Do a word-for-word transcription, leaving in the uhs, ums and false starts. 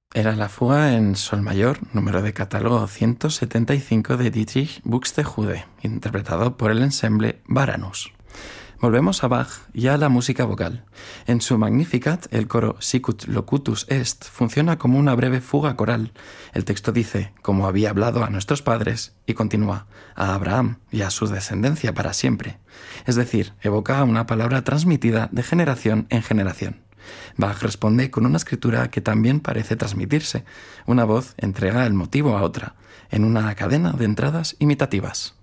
Era la fuga en sol mayor, número de catálogo ciento setenta y cinco de Dietrich Buxtehude, interpretado por el ensemble Varanus. Volvemos a Bach y a la música vocal. En su Magnificat, el coro Sicut locutus est funciona como una breve fuga coral. El texto dice, como había hablado a nuestros padres, y continúa, a Abraham y a su descendencia para siempre. Es decir, evoca una palabra transmitida de generación en generación. Bach responde con una escritura que también parece transmitirse. Una voz entrega el motivo a otra, en una cadena de entradas imitativas.